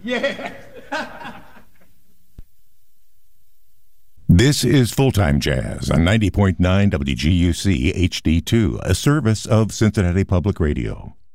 Yeah. This is Full-Time Jazz on 90.9 WGUC HD2, a service of Cincinnati Public Radio.